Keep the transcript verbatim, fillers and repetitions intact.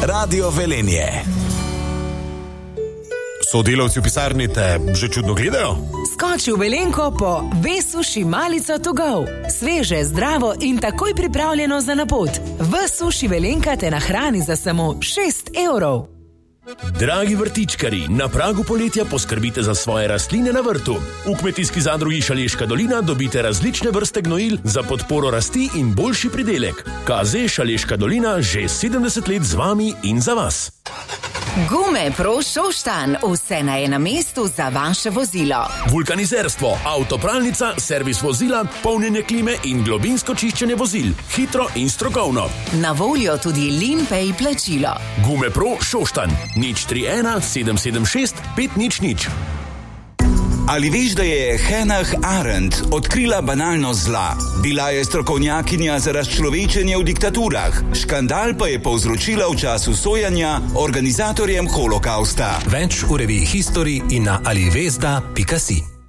Radio Velenje. Sodelavci v pisarni te že čudno gledajo? Skoči v Velenko po V-Suši malico to go. Sveže, zdravo in takoj pripravljeno za na pot. V-Suši Velenka te nahrani za samo šest evrov. Dragi vrtičkari, na pragu poletja poskrbite za svoje rastline na vrtu. V kmetijski zadrugi Šaleška dolina dobite različne vrste gnojil za podporo rasti in boljši pridelek. K Z Šaleška dolina že sedemdeset let z vami in za vas. Gume Pro Šoštanj, vse na enem mestu za vaše vozilo. Vulkanizerstvo, avtopralnica, servis vozila, polnjenje klime in globinsko čiščenje vozil. Hitro in strokovno. Na voljo tudi Limpay plačilo. Gume Pro Šoštanj, nič tri ena sedem sedem šest pet nič nič. Ali veš, da je Hannah Arendt odkrila banalnost zla? Bila je strokovnjakinja za razčlovečenje v diktaturah. Škandal pa je povzročila v času sojanja organizatorjem holokausta. Več v reviji History in na alivezda pika si.